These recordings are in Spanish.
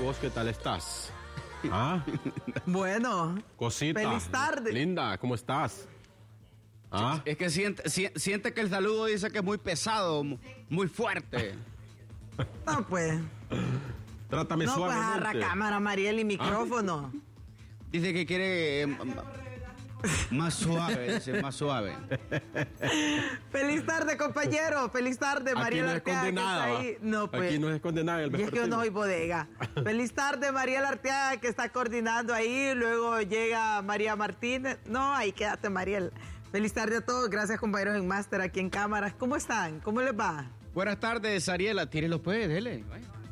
¿vos qué tal estás? ¿Ah? Bueno. Cosita. Feliz tarde. Linda, ¿cómo estás? ¿Ah? Es que siente que el saludo dice que es muy pesado, muy fuerte. No, pues. Trátame No, pues suavemente. agarra cámara, Mariel, y micrófono. Dice que quiere más suave, dice, más suave. Feliz tarde, compañero. Feliz tarde, Aquí Mariel no Arteaga, esconde que nada, está va. ahí. No, pues. Aquí no se esconde nada. Y es que yo no soy bodega. Feliz tarde, Mariel Arteaga, que está coordinando ahí. Luego llega María Martínez. No, ahí quédate, Mariel. Feliz tarde a todos. Gracias, compañeros en Máster, aquí en cámaras. ¿Cómo están? ¿Cómo les va? Buenas tardes, Ariela. Tírelo pues, dele.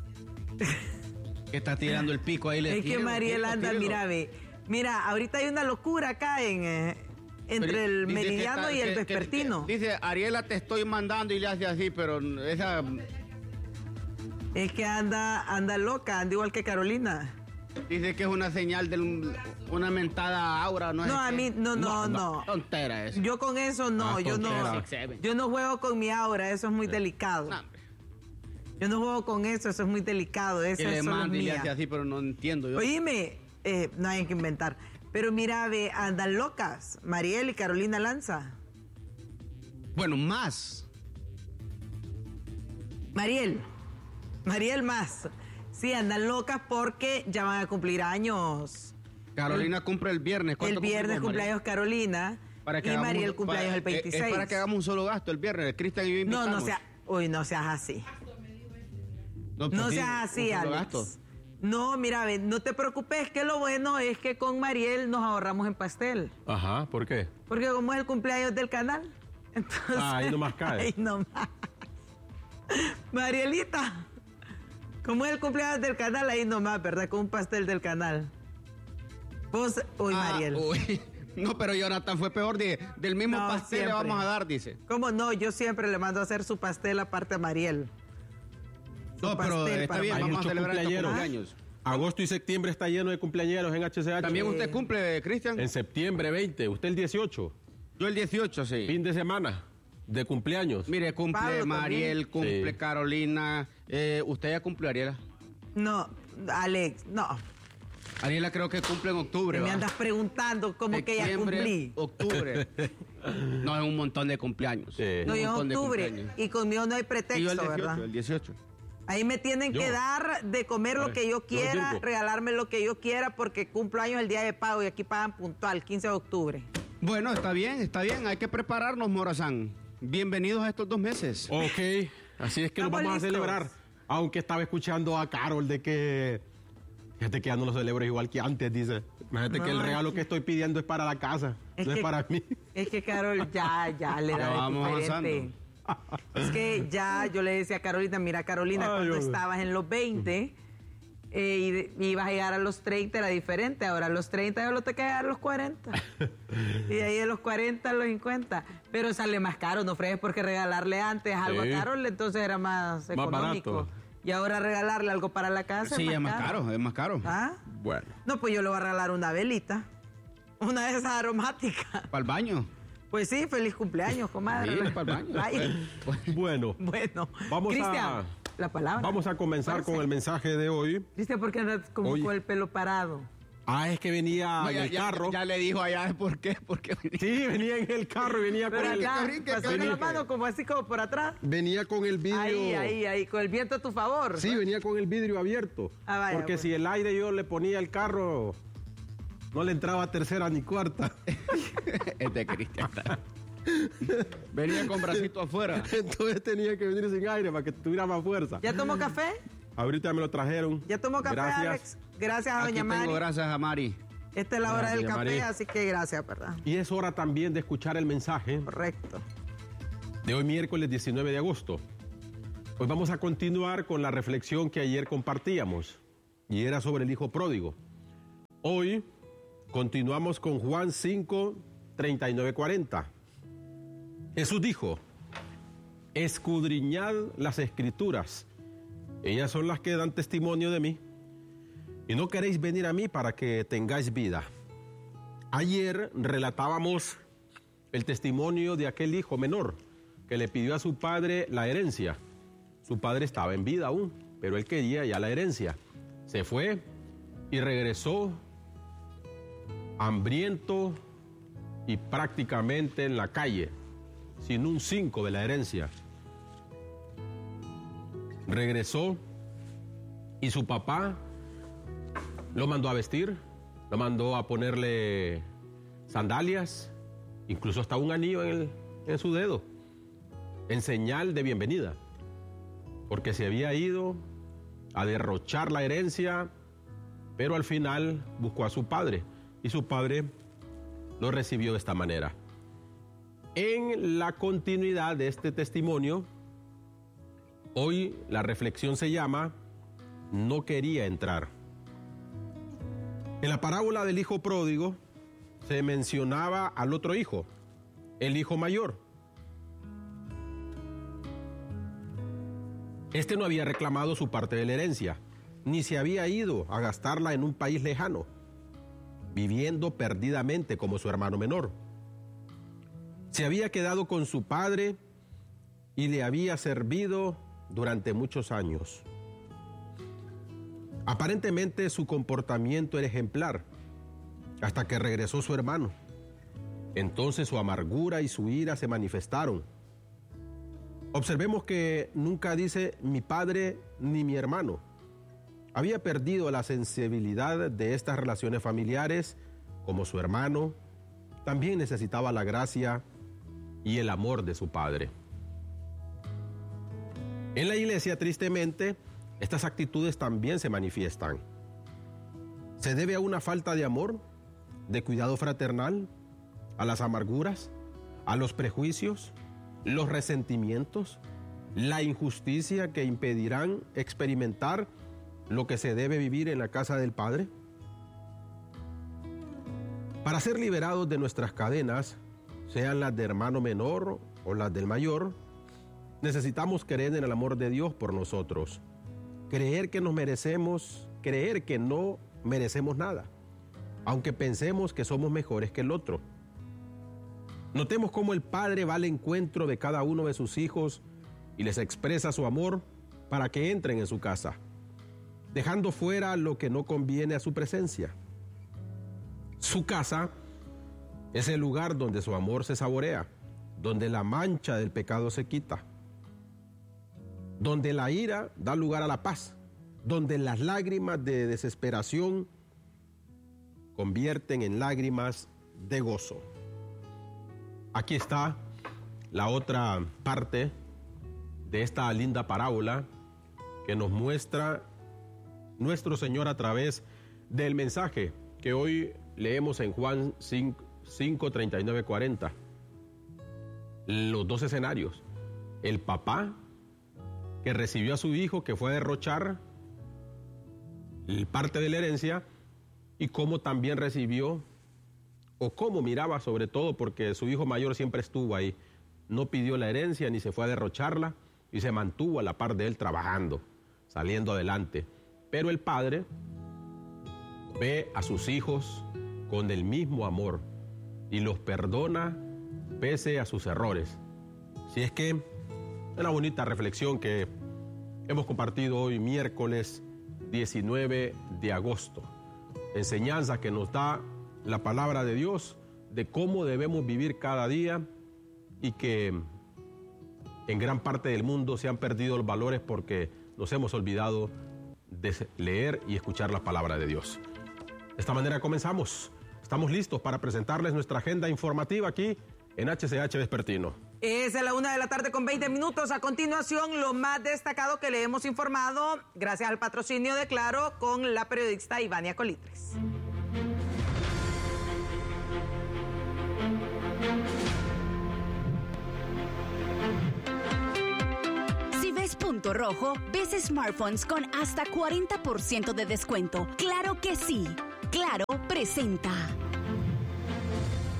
Que está tirando el pico ahí. Es que Mariel anda, mira, ve. Mira, ahorita hay una locura acá entre el meridiano y el vespertino. Dice, Ariela, te estoy mandando, y le hace así, pero esa... Es que anda loca, anda igual que Carolina. Dice que es una señal de una mentada aura, ¿no? No, a mí, no. Tontera eso. Yo con eso no, yo no juego con mi aura, eso es muy delicado. No, Yo no juego con eso es muy delicado. Eso que le es solo mande y le mía. hace así, pero no entiendo yo. Oíme, no hay que inventar. Pero mira, ve, andan locas, Mariel y Carolina Lanza. Bueno, más. Mariel más. Sí, andan locas porque ya van a cumplir años. Carolina cumple el viernes. El viernes cumpleaños Carolina y Mariel cumpleaños el 26. Es para que hagamos un solo gasto el viernes. Cristian y yo invitamos. No seas así. No seas así, Alex. Gasto. No, mira, ve, no te preocupes, que lo bueno es que con Mariel nos ahorramos en pastel. Ajá, ¿por qué? Porque como es el cumpleaños del canal, entonces... ahí nomás cae. Ahí nomás. Marielita, como es el cumpleaños del canal, ahí nomás, ¿verdad? Con un pastel del canal. Vos, Mariel. Uy. No, pero Jonathan fue peor, del mismo pastel siempre. le vamos a dar, dice. ¿Cómo no? Yo siempre le mando a hacer su pastel aparte a Mariel. No, pero está bien, vamos a celebrar estos cumpleaños. Agosto y septiembre está lleno de cumpleañeros en HCH. ¿También usted cumple, Cristian? En septiembre 20, usted el 18. Yo el 18, sí. Fin de semana de cumpleaños. Mire, cumple Pablo Mariel, también. cumple Sí. Carolina. ¿Usted ya cumple, Ariela? No, Alex, no. Ariela creo que cumple en octubre. Me ¿va? andas preguntando cómo que ya Septiembre, cumplí. octubre. No, es un montón de cumpleaños. Sí. No, Un yo en montón de octubre. cumpleaños. Y conmigo no hay Y yo pretexto, el 18, ¿verdad? el 18. Ahí me tienen Yo. que dar de comer lo que yo quiera, Virgo. regalarme lo que yo quiera, porque cumplo años el día de pago y aquí pagan puntual, 15 de octubre. Bueno, está bien. Hay que prepararnos, Morazán. Bienvenidos a estos 2 meses. Ok, así es que nos Estamos vamos a listos. celebrar. Aunque estaba escuchando a Carol de que... Fíjate que ya no lo celebro igual que antes, dice. Imagínate No, que el es regalo que- que estoy pidiendo es para la casa, no es para mí. Es que Carol ya le Ya da vamos diferente. Es que ya yo le decía a Carolina, mira Carolina, Ay, cuando Dios. estabas en los 20 y ibas a llegar a los 30 era diferente, ahora a los 30 yo lo te quedé a los 40 y de ahí de los 40 a los 50, pero sale más caro, no fregues, porque regalarle antes algo Sí. a Carol entonces era más económico barato. y ahora regalarle algo para la casa Sí, es más caro, es más caro. ¿Ah? Bueno. No, pues yo le voy a regalar una velita, una de esas aromáticas. Para el baño. Pues sí, feliz cumpleaños, comadre. Sí, para el baño. Ay. Bueno, Bueno, Vamos Cristian, la palabra. vamos a comenzar con el mensaje de hoy. Cristian, ¿por qué andas como Oye. con el pelo parado? Es que venía No, en el carro. ya le dijo allá por qué. Sí, venía en el carro y venía con Pero el... acá, brinque, pasando brinque. la mano como así como por atrás. Venía con el vidrio... Ahí, con el viento a tu favor. Sí, venía con el vidrio abierto. Ah, vaya, porque pues. si el aire yo le ponía al carro, no le entraba tercera ni cuarta. Es de Cristian. Venía con bracito afuera. Entonces tenía que venir sin aire para que tuviera más fuerza. ¿Ya tomó café? Ahorita me lo trajeron. ¿Ya tomó café, Gracias. Alex? Gracias a Aquí doña tengo Mari. gracias a Mari. Esta es la hora Gracias, del café, Mari. así que gracias, ¿verdad? Y es hora también de escuchar el mensaje Correcto. de hoy miércoles 19 de agosto. Hoy vamos a continuar con la reflexión que ayer compartíamos y era sobre el hijo pródigo. Hoy continuamos con Juan 5, 39, 40. Jesús dijo: escudriñad las escrituras, ellas son las que dan testimonio de mí, y no queréis venir a mí para que tengáis vida. Ayer relatábamos el testimonio de aquel hijo menor que le pidió a su padre la herencia. Su padre estaba en vida aún, pero él quería ya la herencia. Se fue y regresó hambriento y prácticamente en la calle, sin un 5 de la herencia. Regresó y su papá lo mandó a vestir, lo mandó a ponerle sandalias, incluso hasta un anillo en su dedo, en señal de bienvenida, porque se había ido a derrochar la herencia, pero al final buscó a su padre, y su padre lo recibió de esta manera. En la continuidad de este testimonio, hoy la reflexión se llama "No quería entrar". En la parábola del hijo pródigo se mencionaba al otro hijo, el hijo mayor. Este no había reclamado su parte de la herencia, ni se había ido a gastarla en un país lejano, viviendo perdidamente como su hermano menor. Se había quedado con su padre y le había servido durante muchos años. Aparentemente su comportamiento era ejemplar, hasta que regresó su hermano. Entonces su amargura y su ira se manifestaron. Observemos que nunca dice mi padre ni mi hermano. Había perdido la sensibilidad de estas relaciones familiares, como su hermano. También necesitaba la gracia y el amor de su padre. En la iglesia, tristemente, estas actitudes también se manifiestan. ¿Se debe a una falta de amor, de cuidado fraternal, a las amarguras, a los prejuicios, los resentimientos, la injusticia que impedirán experimentar lo que se debe vivir en la casa del Padre? Para ser liberados de nuestras cadenas, sean las de hermano menor o las del mayor, necesitamos creer en el amor de Dios por nosotros, creer que no merecemos nada, aunque pensemos que somos mejores que el otro. Notemos cómo el Padre va al encuentro de cada uno de sus hijos y les expresa su amor para que entren en su casa, dejando fuera lo que no conviene a su presencia. Su casa es el lugar donde su amor se saborea, donde la mancha del pecado se quita, donde la ira da lugar a la paz, donde las lágrimas de desesperación convierten en lágrimas de gozo. Aquí está la otra parte de esta linda parábola que nos muestra nuestro Señor a través del mensaje que hoy leemos en Juan 5, 39, 40. Los dos escenarios. El papá que recibió a su hijo que fue a derrochar parte de la herencia, y cómo también recibió, o cómo miraba sobre todo, porque su hijo mayor siempre estuvo ahí. No pidió la herencia ni se fue a derrocharla y se mantuvo a la par de él trabajando, saliendo adelante. Pero el padre ve a sus hijos con el mismo amor y los perdona pese a sus errores. Si es que es una bonita reflexión que hemos compartido hoy, miércoles 19 de agosto. Enseñanza que nos da la palabra de Dios de cómo debemos vivir cada día, y que en gran parte del mundo se han perdido los valores porque nos hemos olvidado de leer y escuchar la palabra de Dios. De esta manera comenzamos. Estamos listos para presentarles nuestra agenda informativa aquí en HCH Vespertino. Es a la 1:20 p.m. A continuación, lo más destacado que le hemos informado, gracias al patrocinio de Claro, con la periodista Ivania Colitres. Si ves punto rojo, ves smartphones con hasta 40% de descuento. ¡Claro que sí! Claro presenta.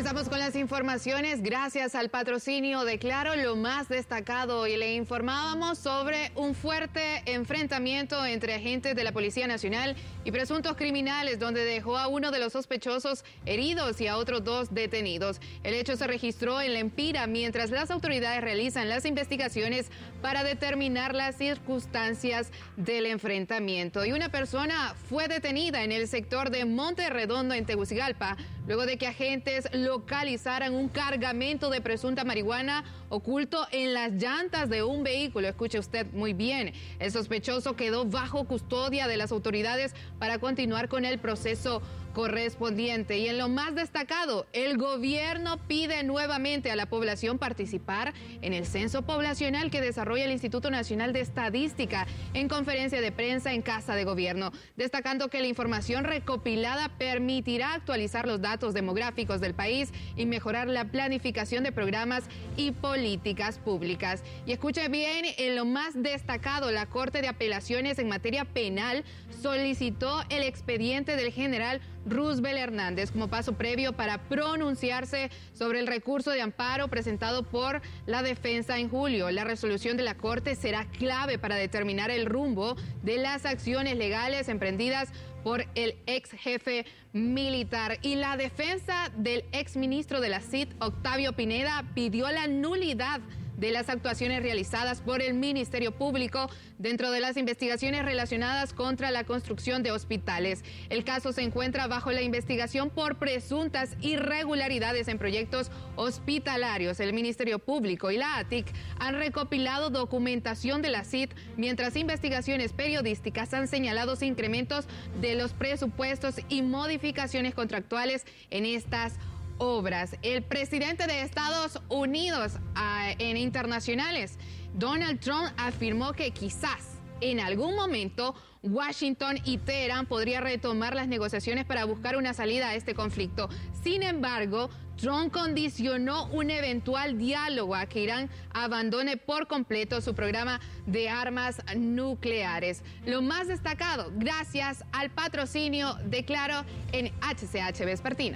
Comenzamos con las informaciones. Gracias al patrocinio de Claro, lo más destacado. Y le informábamos sobre un fuerte enfrentamiento entre agentes de la Policía Nacional y presuntos criminales, donde dejó a uno de los sospechosos heridos y a otros 2 detenidos. El hecho se registró en La Empira mientras las autoridades realizan las investigaciones para determinar las circunstancias del enfrentamiento. Y una persona fue detenida en el sector de Monte Redondo, en Tegucigalpa, luego de que agentes localizaran un cargamento de presunta marihuana oculto en las llantas de un vehículo. Escuche usted muy bien. El sospechoso quedó bajo custodia de las autoridades para continuar con el proceso correspondiente. Y en lo más destacado, el gobierno pide nuevamente a la población participar en el censo poblacional que desarrolla el Instituto Nacional de Estadística en conferencia de prensa en Casa de Gobierno, destacando que la información recopilada permitirá actualizar los datos demográficos del país y mejorar la planificación de programas y políticas públicas. Y escuche bien, en lo más destacado, la Corte de Apelaciones en materia penal solicitó el expediente del general Roosevelt Hernández como paso previo para pronunciarse sobre el recurso de amparo presentado por la defensa en julio. La resolución de la Corte será clave para determinar el rumbo de las acciones legales emprendidas por el ex jefe militar. Y la defensa del ex ministro de la CID, Octavio Pineda, pidió la nulidad de las actuaciones realizadas por el Ministerio Público dentro de las investigaciones relacionadas contra la construcción de hospitales. El caso se encuentra bajo la investigación por presuntas irregularidades en proyectos hospitalarios. El Ministerio Público y la ATIC han recopilado documentación de la CID, mientras investigaciones periodísticas han señalado incrementos de los presupuestos y modificaciones contractuales en estas obras. El presidente de Estados Unidos en internacionales, Donald Trump, afirmó que quizás en algún momento Washington y Teherán podrían retomar las negociaciones para buscar una salida a este conflicto. Sin embargo, Trump condicionó un eventual diálogo a que Irán abandone por completo su programa de armas nucleares. Lo más destacado, gracias al patrocinio de Claro en HCH Vespertino.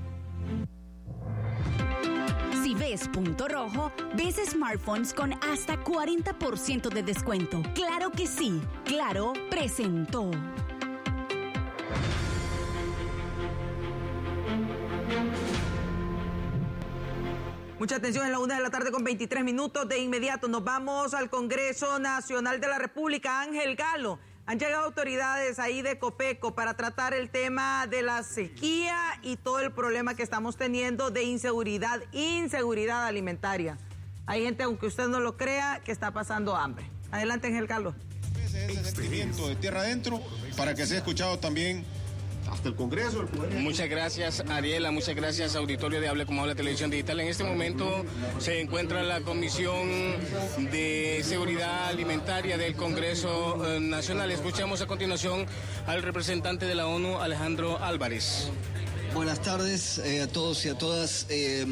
Si ves punto rojo, ves smartphones con hasta 40% de descuento. ¡Claro que sí! Claro presentó. Mucha atención, en la 1:00 p.m. con 23 minutos. De inmediato nos vamos al Congreso Nacional de la República. Ángel Galo. Han llegado autoridades ahí de Copeco para tratar el tema de la sequía y todo el problema que estamos teniendo de inseguridad alimentaria. Hay gente, aunque usted no lo crea, que está pasando hambre. Adelante, Ángel Galo. Ese es el sentimiento de tierra adentro para que sea escuchado también hasta el Congreso, el Poder. Muchas gracias, Ariela, muchas gracias, auditorio de Hable Como Habla Televisión Digital. En este momento se encuentra la Comisión de Seguridad Alimentaria del Congreso Nacional. Escuchamos a continuación al representante de la ONU, Alejandro Álvarez. Buenas tardes a todos y a todas.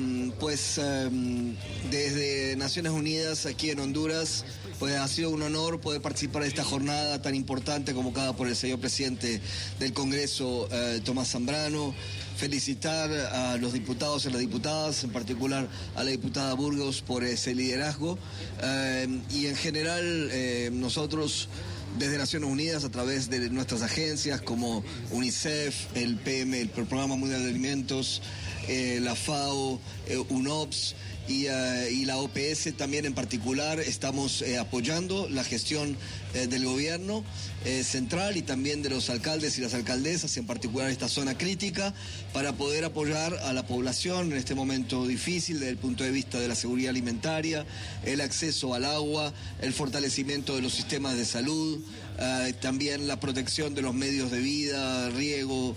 Desde Naciones Unidas aquí en Honduras, pues ha sido un honor poder participar de esta jornada tan importante convocada por el señor presidente del Congreso, Tomás Zambrano. Felicitar a los diputados y a las diputadas, en particular a la diputada Burgos por ese liderazgo. Y en general nosotros, desde Naciones Unidas, a través de nuestras agencias como UNICEF, el PM, el Programa Mundial de Alimentos, la FAO, UNOPS y la OPS también en particular, estamos apoyando la gestión del gobierno central y también de los alcaldes y las alcaldesas, en particular esta zona crítica, para poder apoyar a la población en este momento difícil desde el punto de vista de la seguridad alimentaria, el acceso al agua, el fortalecimiento de los sistemas de salud, también la protección de los medios de vida, riego,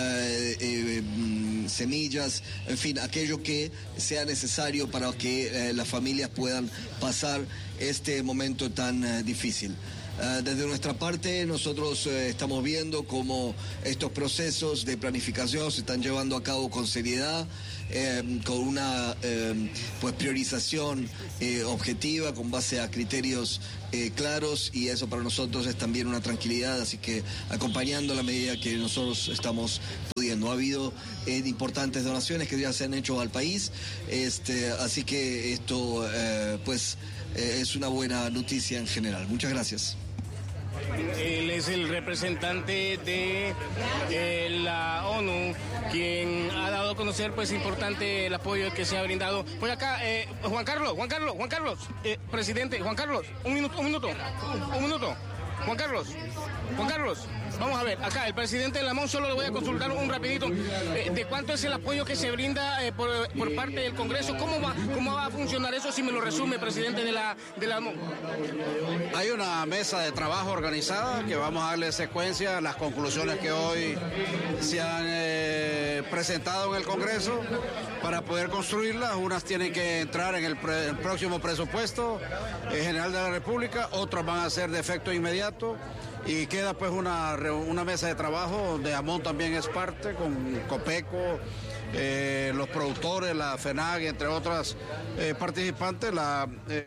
semillas, en fin, aquello que sea necesario para que las familias puedan pasar este momento tan difícil. Desde nuestra parte, nosotros estamos viendo cómo estos procesos de planificación se están llevando a cabo con seriedad, con una priorización objetiva, con base a criterios claros, y eso para nosotros es también una tranquilidad, así que acompañando la medida que nosotros estamos pudiendo. No ha habido importantes donaciones que ya se han hecho al país, así que esto es una buena noticia en general. Muchas gracias. Él es el representante de la ONU, quien ha dado a conocer pues importante el apoyo que se ha brindado. Pues acá, Juan Carlos, presidente, Juan Carlos, un minuto. Juan Carlos, vamos a ver, acá el presidente de la MON, solo le voy a consultar un rapidito, ¿de cuánto es el apoyo que se brinda por parte del Congreso? ¿Cómo va a funcionar eso, si me lo resume, presidente de la MON? Hay una mesa de trabajo organizada que vamos a darle secuencia a las conclusiones que hoy se han presentado en el Congreso para poder construirlas. Unas tienen que entrar en el próximo presupuesto general de la República, otras van a ser de efecto inmediato. Y queda pues una mesa de trabajo donde AMON también es parte, con Copeco, los productores, la FENAG, entre otras participantes, la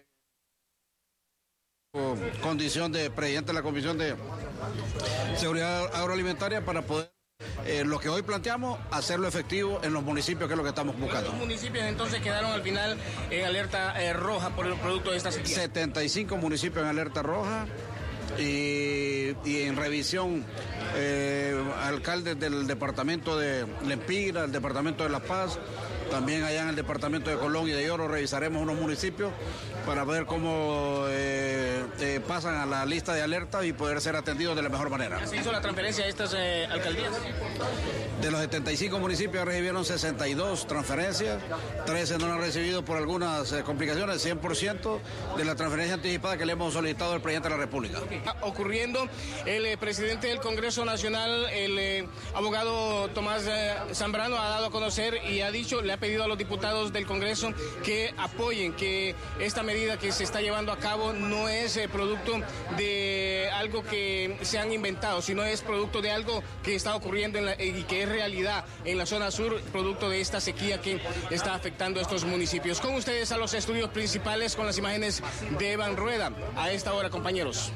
condición de presidente de la Comisión de Seguridad Agroalimentaria para poder lo que hoy planteamos, hacerlo efectivo en los municipios, que es lo que estamos buscando. ¿Los municipios entonces quedaron al final en alerta roja por el producto de esta sequía? 75 municipios en alerta roja. Y en revisión, alcaldes del departamento de Lempira, el departamento de La Paz, también allá en el departamento de Colón y de Lloro revisaremos unos municipios para ver cómo pasan a la lista de alerta y poder ser atendidos de la mejor manera. ¿Se hizo la transferencia a estas alcaldías? De los 75 municipios recibieron 62 transferencias, 13 no lo han recibido por algunas complicaciones, 100% de la transferencia anticipada que le hemos solicitado al presidente de la República. Ocurriendo, el presidente del Congreso Nacional, el abogado Tomás Zambrano, ha dado a conocer y ha dicho, le ha pedido a los diputados del Congreso que apoyen, que esta medida que se está llevando a cabo no es producto de algo que se han inventado, sino es producto de algo que está ocurriendo y que es realidad en la zona sur, producto de esta sequía que está afectando a estos municipios. Con ustedes a los estudios principales con las imágenes de Evan Rueda. A esta hora, compañeros.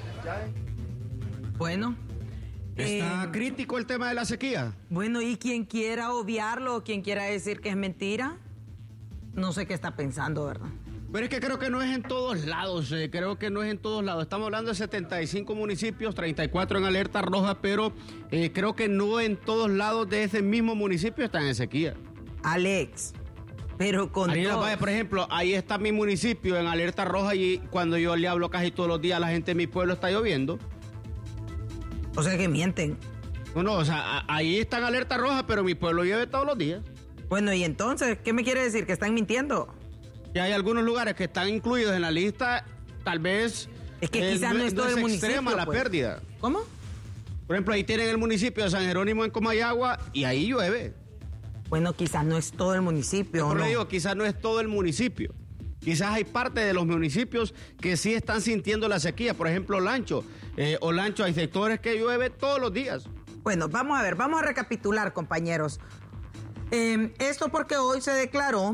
Bueno. ¿Está crítico el tema de la sequía? Bueno, y quien quiera obviarlo o quien quiera decir que es mentira, no sé qué está pensando, ¿verdad? Pero es que creo que no es en todos lados, Estamos hablando de 75 municipios, 34 en alerta roja, pero creo que no en todos lados de ese mismo municipio están en sequía. Alex, pero con Vaya, por ejemplo, ahí está mi municipio en alerta roja y cuando yo le hablo casi todos los días a la gente de mi pueblo está lloviendo. O sea que mienten. No, o sea, ahí está en alerta roja, pero mi pueblo llueve todos los días. Bueno, y entonces, ¿qué me quiere decir? ¿Que están mintiendo? Que hay algunos lugares que están incluidos en la lista, tal vez... Es que quizás no es todo el municipio, extrema la pues. pérdida. ¿Cómo? Por ejemplo, ahí tienen el municipio de San Jerónimo en Comayagua y ahí llueve. Bueno, quizás no es todo el municipio, Yo ¿no? le digo, quizás no es todo el municipio. Quizás hay parte de los municipios que sí están sintiendo la sequía. Por ejemplo, Olancho. Olancho, hay sectores que llueve todos los días. Bueno, vamos a ver, vamos a recapitular, compañeros. Esto porque hoy se declaró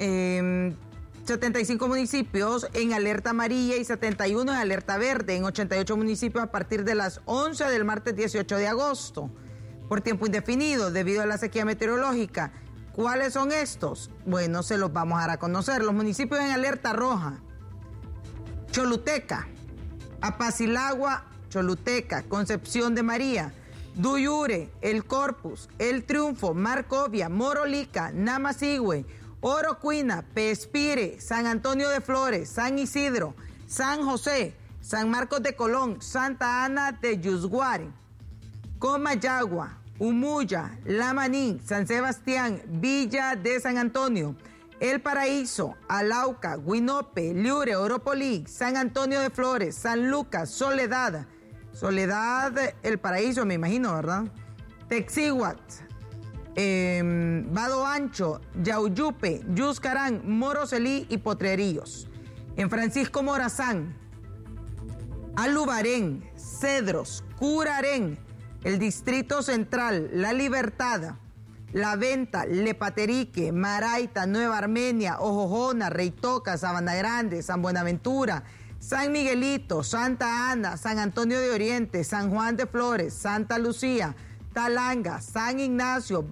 75 municipios en alerta amarilla y 71 en alerta verde, en 88 municipios a partir de las 11 del martes 18 de agosto, por tiempo indefinido debido a la sequía meteorológica. ¿Cuáles son estos? Bueno, se los vamos a dar a conocer. Los municipios en alerta roja: Choluteca, Apacilagua, Choluteca, Concepción de María, Duyure, El Corpus, El Triunfo, Marcovia, Morolica, Namasigüe, Orocuina, Pespire, San Antonio de Flores, San Isidro, San José, San Marcos de Colón, Santa Ana de Yusguare, Comayagua, Umuya, Lamaní, San Sebastián, Villa de San Antonio, El Paraíso, Alauca, Guinope, Liure, Oropolí, San Antonio de Flores, San Lucas, Soledad, El Paraíso, me imagino, ¿verdad? Texiguat, Vado Ancho, Yauyupe, Yuscarán, Moroselí y Potreríos. En Francisco Morazán, Alubarén, Cedros, Curarén, el Distrito Central, La Libertad, La Venta, Lepaterique, Maraita, Nueva Armenia, Ojojona, Reitoca, Sabana Grande, San Buenaventura, San Miguelito, Santa Ana, San Antonio de Oriente, San Juan de Flores, Santa Lucía, Talanga, San Ignacio,